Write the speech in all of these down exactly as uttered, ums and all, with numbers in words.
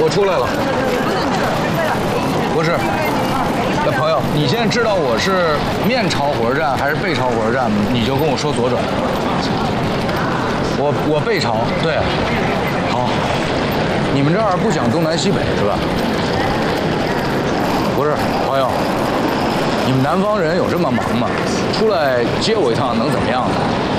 出来了。不是，那朋友，你现在知道我是面朝火车站还是背朝火车站，你就跟我说左转。我我背朝，对。好，你们这儿不讲东南西北是吧？不是，朋友，你们南方人有这么忙吗？出来接我一趟能怎么样呢？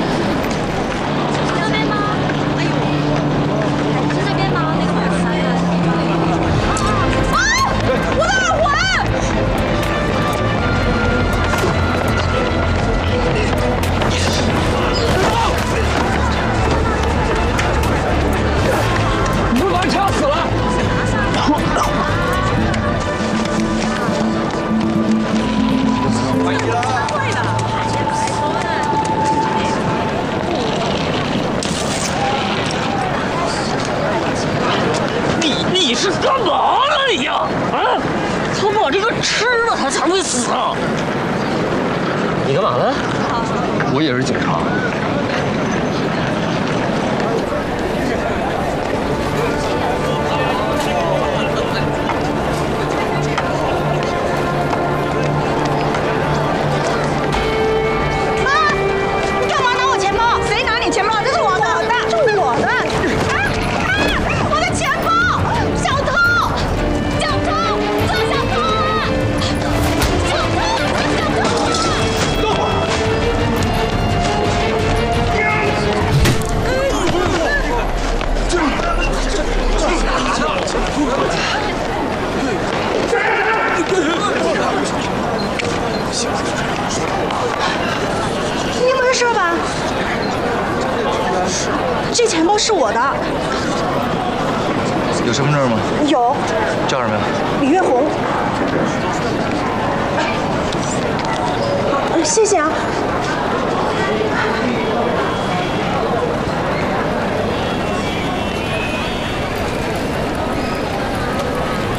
你是干嘛呢你呀？啊！他把这个吃了，他才会死啊！你干嘛呢？ 我也是警察。 妈，你干嘛拿我钱包？谁拿你钱包？这是我的，这是我的。 你没事吧？这钱包是我的。 有身份证吗？ 有。 叫什么呀？ 李月红。谢谢啊。